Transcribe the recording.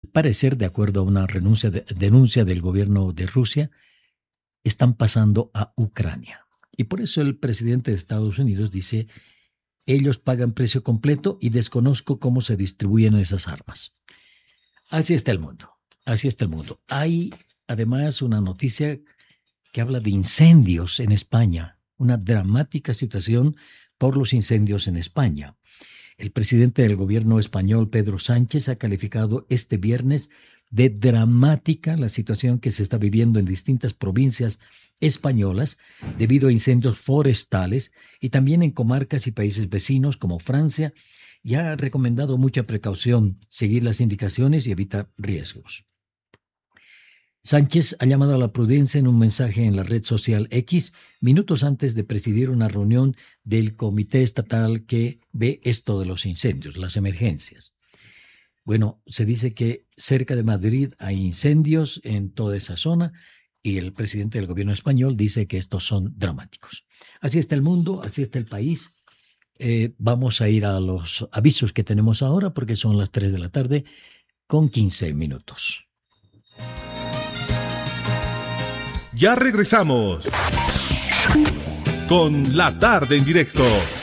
parecer, de acuerdo a una denuncia del gobierno de Rusia, están pasando a Ucrania. Y por eso el presidente de Estados Unidos dice: ellos pagan precio completo y desconozco cómo se distribuyen esas armas. Así está el mundo, así está el mundo. Hay además una noticia que habla de incendios en España, una dramática situación por los incendios en España. El presidente del gobierno español, Pedro Sánchez, ha calificado este viernes de dramática la situación que se está viviendo en distintas provincias españolas debido a incendios forestales y también en comarcas y países vecinos como Francia, y ha recomendado mucha precaución, seguir las indicaciones y evitar riesgos. Sánchez ha llamado a la prudencia en un mensaje en la red social X minutos antes de presidir una reunión del comité estatal que ve esto de los incendios, las emergencias. Bueno, se dice que cerca de Madrid hay incendios en toda esa zona y el presidente del gobierno español dice que estos son dramáticos. Así está el mundo, así está el país. Vamos a ir a los avisos que tenemos ahora porque son las 3 de la tarde con 15 minutos. Ya regresamos con La Tarde en Directo